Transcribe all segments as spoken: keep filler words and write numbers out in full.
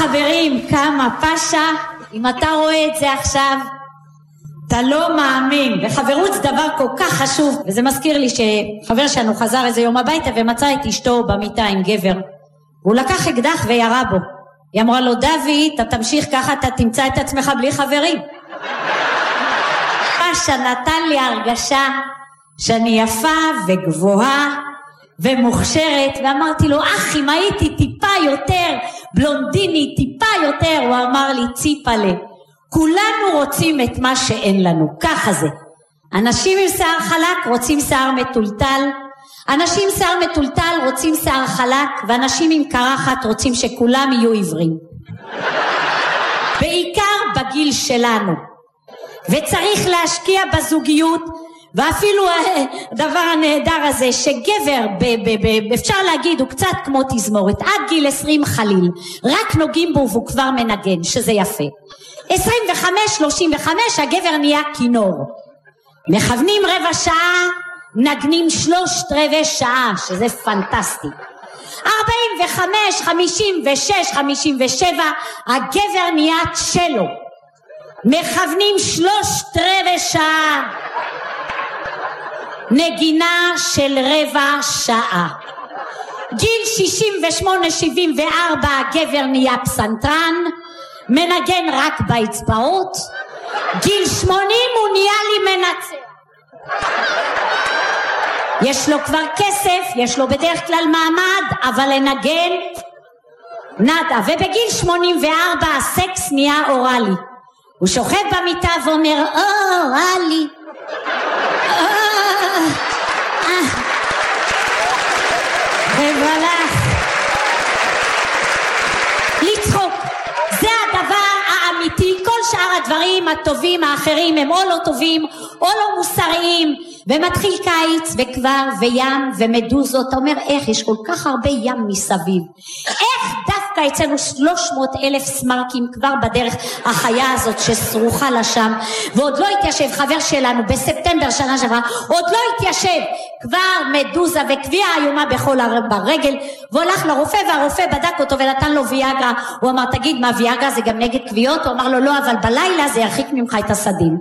חברים, כמה פשע. אם אתה רואה את זה עכשיו, אתה לא מאמין. וחברות זה דבר כל כך חשוב. וזה מזכיר לי שחבר שלנו חזר איזה יום הביתה ומצא את אשתו במיטה עם גבר. הוא לקח אקדח וירה בו. היא אמרה לו, דוד, אתה תמשיך ככה, אתה תמצא את עצמך בלי חברים. פשע נתן לי הרגשה שאני יפה וגבוהה ומוכשרת, ואמרתי לו, אח, אם הייתי טיפה יותר בלונדיני, טיפה יותר, הוא אמר לי, ציפלה, כולנו רוצים את מה שאין לנו, ככה זה. אנשים עם שיער חלק רוצים שיער מטולטל, אנשים עם שיער מטולטל רוצים שיער חלק, ואנשים עם קרחת רוצים שכולם יהיו עיוורים. בעיקר בגיל שלנו. וצריך להשקיע בזוגיות, ואפילו הדבר הנהדר הזה שגבר ב- ב- ב- אפשר להגיד הוא קצת כמו תזמורת, עד גיל עשרים חליל רק נוגעים בו והוא כבר מנגן, שזה יפה. עשרים וחמש שלושים וחמש הגבר נהיה כינור, מכוונים רבע שעה, נגנים שלושת רבעי שעה, שזה פנטסטי. ארבעים וחמש חמישים ושש חמישים ושבע הגבר נהיה צ'לו, מכוונים שלושת רבעי שעה, נגינה של רבע שעה. גיל שישים ושמונה שבעים וארבע הגבר נהיה פסנתרן, מנגן רק באצבעות. גיל שמונים הוא נהיה לי מנצח, יש לו כבר כסף, יש לו בדרך כלל מעמד, אבל לנגן נדה. ובגיל שמונים וארבע הסקס נהיה אורלי, הוא שוכב במיטה ואומר אורלי חברלך. לצחוק זה הדבר האמיתי, כל שאר הדברים הטובים האחרים הם או לא טובים או לא מוסריים. ומתחיל קיץ וכבר וים ומדוזות, אתה אומר איך יש כל כך הרבה ים מסביב, איך דווקא אצלנו שלוש מאות אלף סמרקים כבר בדרך החיה הזאת שסרוחה לשם, ועוד לא התיישב. חבר שלנו בספטמבר שנה שעברה עוד לא התיישב, כבר מדוזה וקביעה איומה בכל ברגל, והולך לרופא והרופא בדק אותו ונתן לו ויאגרה. הוא אמר, תגיד, מה ויאגרה זה גם נגד קביעות? הוא אמר לו, לא, אבל בלילה זה ירחיק ממך את הסדין.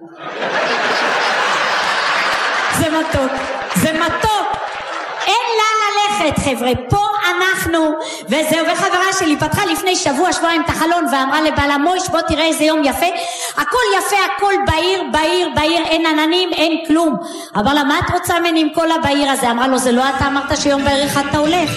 זה מתוק, זה מתוק, אין לה ללכת חבר'ה, פה אנחנו. וזהו. וחברה שלי פתחה לפני שבוע שבועיים את החלון ואמרה לבעלה, מויש בוא תראה איזה יום יפה, הכל יפה, הכל בעיר, בעיר, בעיר, אין עננים, אין כלום. אבל למה את רוצה ממני עם כל הבעיר הזה? אמרה לו, זה לא אתה אמרת שיום בעיר אחד אתה הולך.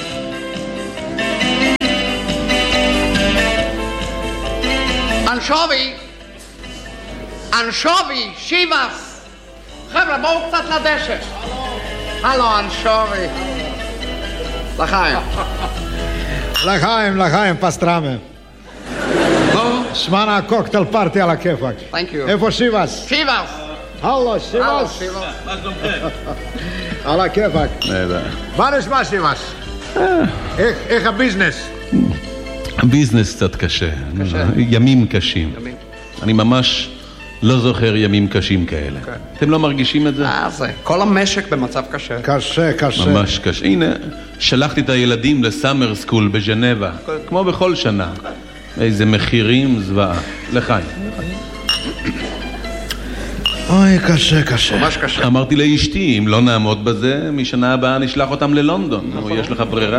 אנשובי, אנשובי, שיבס, חבר'ה, בואו קצת לדשא. הלו, אנשובי. לחיים. לחיים, לחיים, פסטרמה. בואו. שמענה קוקטייל פארטי על הכיפק. Thank you. איפה שיבס? שיבס. הלו, שיבס. מה שלומכם? על הכיפק. נהדר. מה נשמע שיבס? איך הביזנס? הביזנס קצת קשה. קשה? ימים קשים. ימים. אני ממש לא זוכר ימים קשים כאלה. אתם לא מרגישים את זה? אה, זה. כל המשק במצב קשה. קשה, קשה. ממש קשה. הנה, שלחתי את הילדים לסאמר סקול בז'נבה, כמו בכל שנה. איזה מחירים זוועה. לחיים. אוי, קשה, קשה. ממש קשה. אמרתי לאשתי, אם לא נעמוד בזה, משנה הבאה נשלח אותם ללונדון. נו, יש לך ברירה?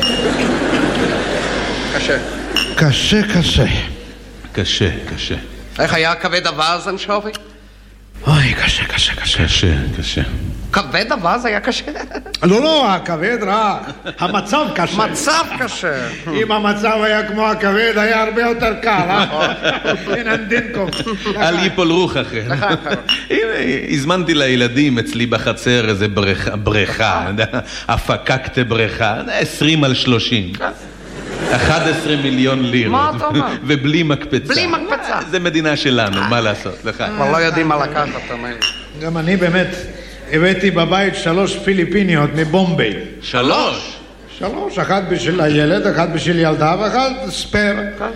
קשה. קשה, קשה. קשה, קשה. איך היה כבד אווז, אנשובי? אוי, קשה, קשה, קשה. קשה, קשה. כבד אווז היה קשה? לא, לא, הכבד רע. המצב קשה. מצב קשה. אם המצב היה כמו הכבד, היה הרבה יותר קל, אה? אין אנדינקום. אל ייפול רוח אחר. הנה, הזמנתי לילדים אצלי בחצר איזה בריכה, הפקקת בריכה, עשרים על שלושים. אחד עשר מיליון לירות. מה אתה אומר? ובלי מקפצה. בלי מקפצה. זה מדינה שלנו, מה לעשות? כבר לא יודעים מה לקחת, אתה אומר. גם אני באמת הבאתי בבית שלוש פיליפיניות מבומביי. שלוש? שלוש, אחת בשביל הילד, אחת בשביל ילדה ואחת ספר.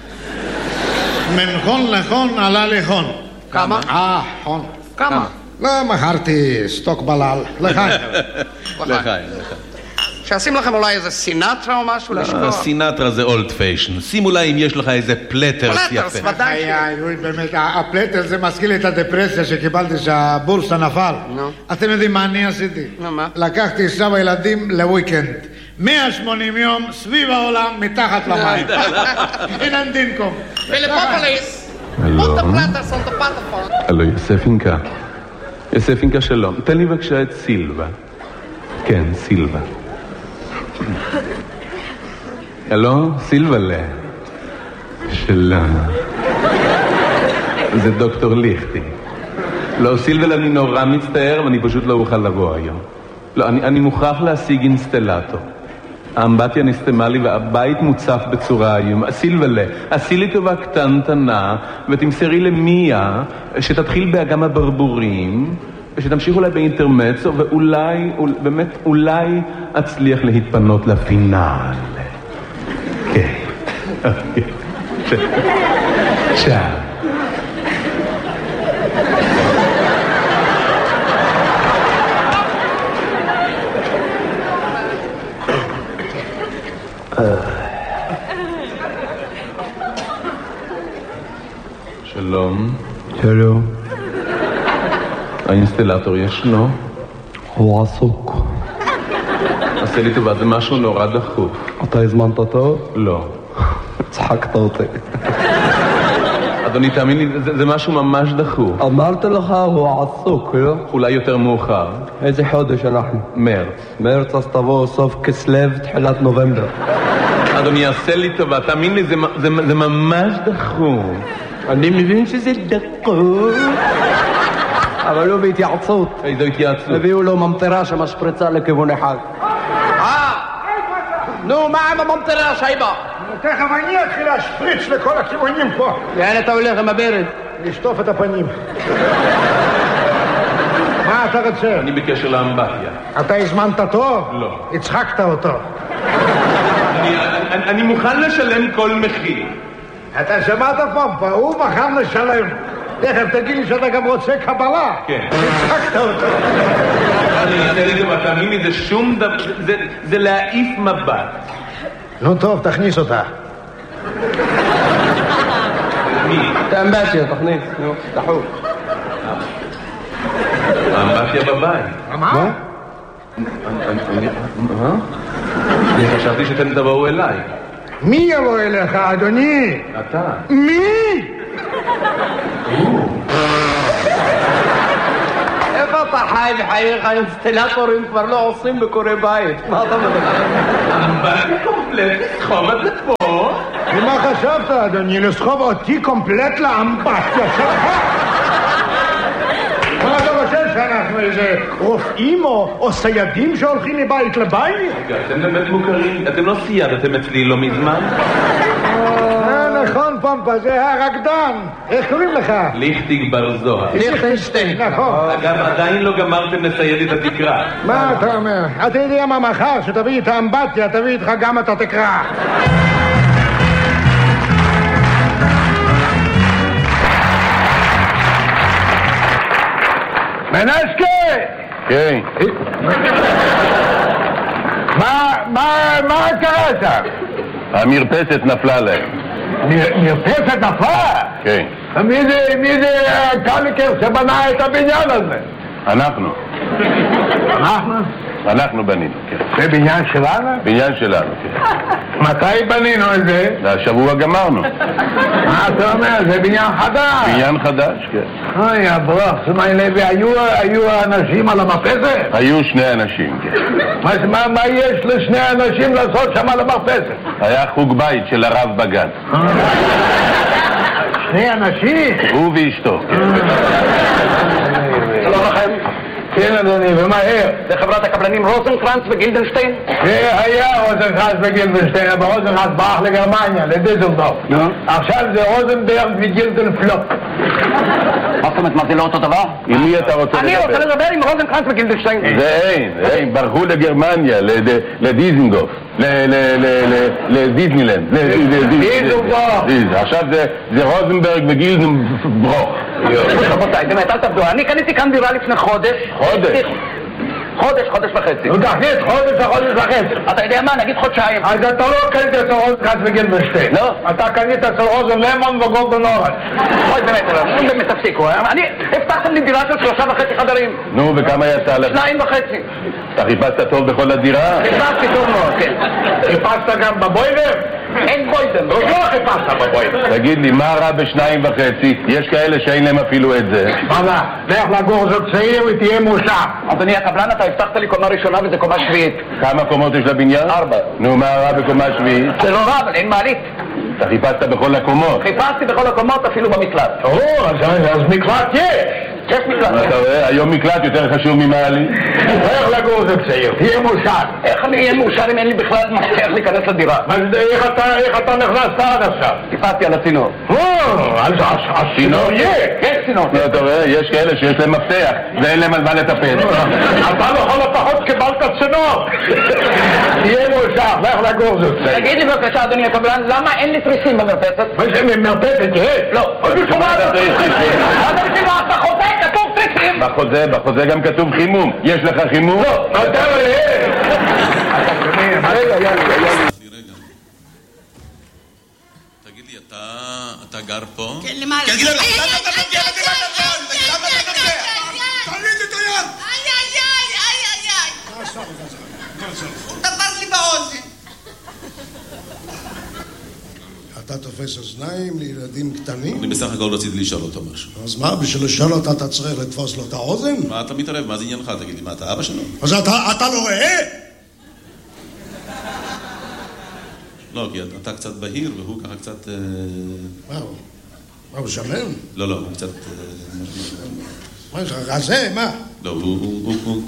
מנחון לחון עלה לחון. כמה? אה, חון. כמה? לא, מכרתי סטוק בלל. לחיים. לחיים, לחיים. שעשים לכם אולי איזה סינטרה או משהו לשכוח. סינטרה זה אולד פיישן. שימו לה אם יש לך איזה פלטרס יפה. פלטרס, ודאי ש... באמת, הפלטרס זה מזכיר לי את הדפרסיה שקיבלתי שהבורסה נפל. אתם יודעים מה אני עשיתי? מה? לקחתי שבע ילדים לוויקנד. מאה ושמונים יום סביב העולם מתחת למים. אין אנדינקום. פיליפופוליס, put the platters on the platform. הלו, יוסף אינקה. יוסף אינקה שלום. תן לי בבקשה את סילבה. כן, סילבה. הלו, סילבלה. שלום. זה דוקטור ליכטי. לא, סילבלה, אני נורא מצטער, ואני פשוט לא אוכל לבוא היום. לא, אני, אני מוכרח להשיג אינסטלטור. האמבטיה נסתמה לי והבית מוצף בצורה איום. סילבלה, עשי לי טובה קטנטנה ותמסרי למיה שתתחיל באגם הברבורים ושתמשיך אולי באינטרמצו ואולי, באמת אולי אצליח להתפנות לפינאל. כן. צ'או. שלום. שלום. האינסטלטור ישנו? הוא עסוק. עשה לי טובה, זה משהו נורא דחוף. אתה הזמנת אותו? לא. צחקת אותי. אדוני, תאמין לי, זה, זה משהו ממש דחוף. אמרת לך, הוא עסוק, לא? אולי יותר מאוחר. איזה חודש אנחנו? מרץ. מרץ, אז תבוא סוף כסלו, תחילת נובמבר. אדוני, עשה לי טובה, תאמין לי, זה, זה, זה ממש דחוף. אני מבין שזה דחוף. אבל לא בהתייעצות. איזו התייעצות? הביאו לו ממטרה שמשפריצה לכיוון אחד. אה! נו, מה עם הממטרה, שייבה? תכף אני אתחיל להשפריץ לכל הכיוונים פה. לאן אתה הולך עם הברד? לשטוף את הפנים. מה אתה רוצה? אני בקשר לאמבטיה. אתה הזמנת טוב? לא. הצחקת אותו. אני, אני, אני מוכן לשלם כל מחיר. אתה שמעת פעם, הוא מוכן לשלם. תכף תגיד לי שאתה גם רוצה קבלה. כן. הצחקת אותו. אני אעשה לי דבר, תאמין לי, זה שום דבר, זה, זה להעיף מבט. נו טוב, תכניס אותה. מי? את האמבטיה, תכניס, נו, דחוף. האמבטיה בבית. מה? מה? אני חשבתי שאתם תבואו אליי. מי יבוא אליך, אדוני? אתה. מי? איפה אתה חי בחייך? האינסטלטורים כבר לא עושים בקורי בית. מה אתה מדבר? אמבטיה קומפלט, לסחוב את זה פה. ומה חשבת, אדוני? לסחוב אותי קומפלט לאמבטיה שלך? מה אתה חושב שאנחנו איזה רופאים או סיידים שהולכים מבית לבית? רגע, אתם באמת מוכרים, אתם לא סיידתם אצלי לא מזמן? נכון, פמפה, זה הרקדן. איך קוראים לך? ליכטיג בר זוהר. ליכטנשטיין. נכון. אגב, עדיין לא גמרתם לסייד את התקרה. מה אתה אומר? אתה יודע מה מחר, שתביא את האמבטיה, תביא איתך גם את התקרה. מנסקי! כן. מה, מה, מה קרה שם? המרפסת נפלה להם. מרפסת נפלה? כן. מי זה, מי זה קליקר שבנה את הבניין הזה? אנחנו. אנחנו? אנחנו בנינו, כן. זה בניין שלנו? בניין שלנו, כן. מתי בנינו את זה? והשבוע גמרנו. מה אתה אומר? זה בניין חדש. בניין חדש, כן. אוי, הברוך, שמעי לוי, היו אנשים על המרפסת? היו שני אנשים, כן. מה, מה יש לשני אנשים לעשות שם על המרפסת? היה חוג בית של הרב בגן. שני אנשים? הוא ואשתו, כן. שלום לכם. כן, אדוני, ומהר. זה חברת הקבלנים רוזנקרנץ וגילדנשטיין? זה היה רוזנקרנץ וגילדנשטיין, אבל רוזנקרנץ ברח לגרמניה, לדיזלדורף. עכשיו זה רוזנברג וגילדנפלופ. מה זאת אומרת, מה זה לא אותו דבר? עם מי אתה רוצה לדבר? אני רוצה לדבר עם רוזנקרנץ וגילדנשטיין. זה אין, אין, ברחו לגרמניה, לדיזנגוף, לדיסנילנד. דיזלדורף. עכשיו זה רוזנברג וגילדנברוך. רבותיי, באמת, אל תעבדו. אני קניתי כאן דירה לפני חודש. חודש? חודש, חודש וחצי. נו תכניס חודש וחודש וחצי. אתה יודע מה? נגיד חודשיים. אז אתה לא קנית אצל רוזנקרץ וגילדנשטיין. לא. אתה קנית אצל רוזן למון וגולדן אורן. אוי באמת, נו באמת תפסיקו. אני, הבטחתם לי דירה של שלושה וחצי חדרים. נו, וכמה יצא לך? שניים וחצי. אתה חיפשת טוב בכל הדירה? חיפשתי טוב מאוד, כן. חיפשת גם בבוידר? אין בוידם. לא חיפשת בבוידר. תגיד לי, מה רע בשניים וחצי? יש כאלה שאין להם אפילו את זה. מה זה? לך לגור זוג צעיר ותהיה מאושר. אדוני הקבלן, אתה הבטחת לי קומה ראשונה וזה קומה שביעית. כמה קומות יש לבניין? ארבע. נו, מה רע בקומה שביעית? זה לא רע, אבל אין מעלית. אתה חיפשת בכל הקומות. חיפשתי בכל הקומות, אפילו במקלט. או, אז מקלט יש. יש מקלט. אתה רואה? היום מקלט יותר חשוב ממעלית. לך לגור זוג צעיר, תהיה מאושר. איך אני אהיה מאושר אם אין לי בכלל מפתח להיכנס לדירה? איך אתה נכנסת עד עכשיו? טיפסתי על הצינור. או, אז הצינור יש. יש צינור. אתה רואה? יש כאלה שיש להם מפתח ואין להם על מה לטפל. אתה לכל הפחות קיבלת צינור. תהיה מאושר, לך לגור זוג צעיר. תגיד לי בבקשה, אדוני הקבלן, למה אין לי תריסים במרפסת? מה זה מרפסת? יש? לא. עוד בשבילה אתה תריסים. אתה בשבילה, אתה חוזה, כתוב תריסים. בחוזה, בחוזה גם כתוב חימום. יש לך חימום? לא. אתה רגע, רגע, יאללה, יאללה. תגיד לי, אתה גר פה? כן, למעלה. תגיד לו, למה אתה נוגע בדירת הכל? למה אתה נוגע? תוריד את היד! איי, איי, איי, איי, איי. מה עשה לך? מה עשה לך? הוא תפס לי באוזן. אתה תופס אוזניים לילדים קטנים? אני בסך הכל רציתי לשאול אותו משהו. אז מה, בשביל לשאול אותה אתה צריך לתפוס לו את האוזן? מה אתה מתערב? מה זה עניינך? תגיד לי, מה אתה אבא שלו? אז אתה, אתה לא רואה? לא, כי אתה קצת בהיר והוא ככה קצת... מה הוא? מה הוא שמן? לא, לא, הוא קצת... מה יש לך? רזה? מה? לא, הוא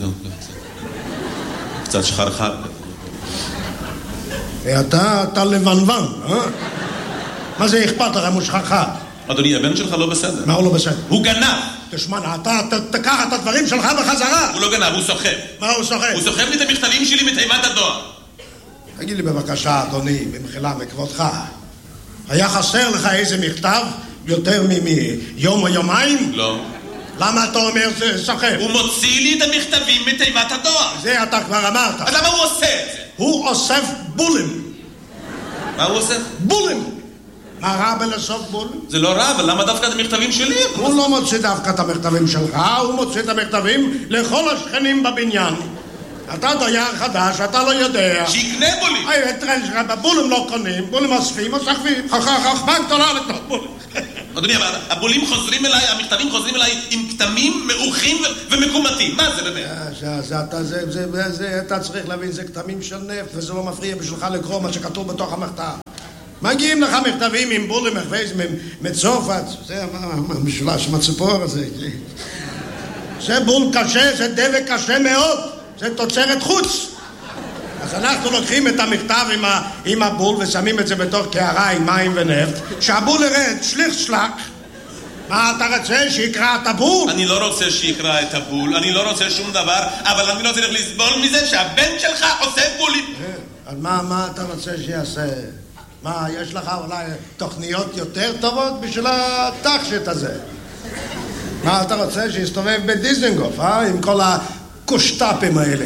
קצת שחרחר. אתה, אתה לבנוון, אה? מה זה אכפת לך מושחרחר? אדוני, הבן שלך לא בסדר. מה הוא לא בסדר? הוא גנב! תשמע, אתה תקח את הדברים שלך בחזרה. הוא לא גנב, הוא סוחב. מה הוא סוחב? הוא סוחב לי את המכתבים שלי מתיבת הדואר. תגיד לי בבקשה, אדוני, במחילה מכבודך, היה חסר לך איזה מכתב יותר מיום או יומיים? לא. למה אתה אומר זה סוחב? הוא מוציא לי את המכתבים מתיבת הדואר. זה אתה כבר אמרת. אז למה הוא עושה את זה? הוא אוסף בולים. מה הוא עושה? בולים. מה רע בלאסוף בולים? זה לא רע, אבל למה דווקא את המכתבים שלי? הוא לא מוציא דווקא את המכתבים שלך, הוא מוציא את המכתבים לכל השכנים בבניין. אתה דייר חדש, אתה לא יודע. שיקנה בולים. היי, תראה שלך, בבולים לא קונים, בולים אוספים, אוספים. חכמה גדולה לקנות בולים. אדוני, הבולים חוזרים אליי, המכתבים חוזרים אליי עם כתמים מעוכים ומקומטים. מה זה באמת? אתה צריך להבין, זה כתמים של נפט, וזה לא מפריע בשבילך לקרוא מה שכתוב בתוך המכתב. מגיעים לך מכתבים עם בולים מצרפת, זה המשולש עם הציפור הזה. זה בול קשה, זה דבק קשה מאוד, זה תוצרת חוץ. אז אנחנו לוקחים את המכתב עם, ה, עם הבול ושמים את זה בתוך קערה עם מים ונפט. שהבול ירד, שליך שלק. מה אתה רוצה? שיקרא את הבול? אני לא רוצה שיקרא את הבול, אני לא רוצה שום דבר, אבל אני לא צריך לסבול מזה שהבן שלך עושה בולים. אז מה, מה אתה רוצה שיעשה? מה, יש לך אולי תוכניות יותר טובות בשביל התכשיט הזה? מה אתה רוצה? שיסתובב בדיזנגוף, אה? עם כל הקושטאפים האלה.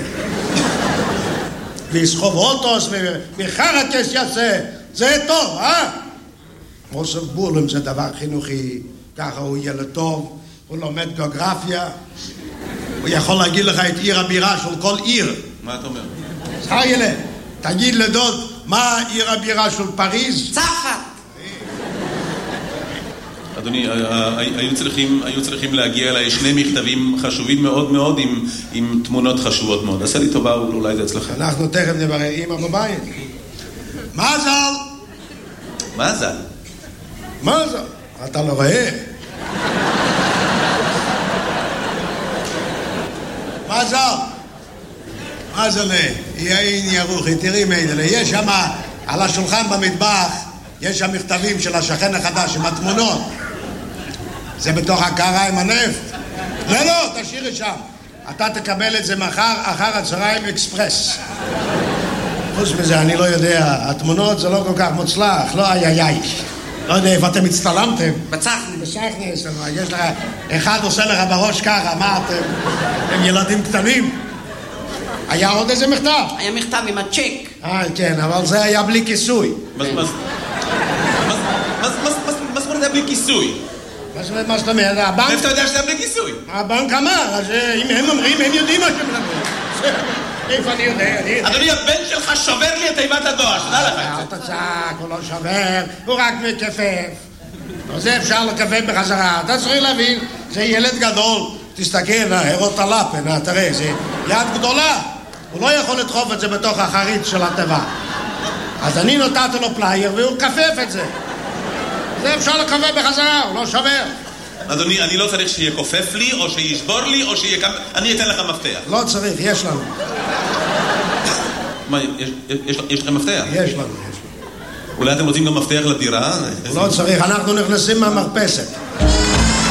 ויסחוב אוטוס וחרקס יעשה. זה טוב, אה? אוסף בולים זה דבר חינוכי. ככה הוא ילד טוב, הוא לומד גיאוגרפיה. הוא יכול להגיד לך את עיר הבירה של כל עיר. מה אתה אומר? זכר ילד, תגיד לדוד, מה עיר הבירה של פריז? צרפת. אדוני, היו צריכים, היו צריכים להגיע אליי שני מכתבים חשובים מאוד מאוד עם, עם תמונות חשובות מאוד. עשה לי טובה, אולי זה אצלכם. אנחנו תכף נברר אמא בבית. מזל! מזל? מזל! אתה לא רואה? מזל! מזל, יאין ירוחי, תראי מיידלה, יש שם על השולחן במטבח, יש שם מכתבים של השכן החדש עם התמונות. זה בתוך הקערה עם הנפט. לא, לא, תשאירי שם. אתה תקבל את זה מחר, אחר הצהריים אקספרס. חוץ מזה, אני לא יודע, התמונות זה לא כל כך מוצלח, לא איי איי איי. לא יודע איפה אתם הצטלמתם. בצחני. בשחני, יש לך, אחד עושה לך בראש ככה, מה אתם? הם ילדים קטנים? היה עוד איזה מכתב? היה מכתב עם הצ'ק. אה, כן, אבל זה היה בלי כיסוי. מה זאת אומרת בלי כיסוי? מה זאת אומרת? הבנק... איפה אתה יודע שזה בלי כיסוי? הבנק אמר, אז אם הם אומרים, הם יודעים מה שהם אומרים. איפה אני יודע? אדוני, הבן שלך שובר לי את תיבת הדואר, שתדע לך. אל תצעק, הוא לא שובר, הוא רק מכפף. זה אפשר לכפף בחזרה. אתה צריך להבין, זה ילד גדול. תסתכל, הרות הלפן, תראה, זה יד גדולה. הוא לא יכול לדחוף את זה בתוך החריץ של התיבה. אז אני נתתי לו פלייר והוא כפף את זה. זה אפשר לכפף בחזרה, הוא לא שובר. אדוני, אני לא צריך שיהיה כופף לי, או שישבור לי, או שיהיה... אני אתן לך מפתח. לא צריך, יש לנו. מה, יש לכם מפתח? יש לנו, יש לנו. אולי אתם רוצים גם מפתח לדירה? לא צריך, אנחנו נכנסים מהמרפסת.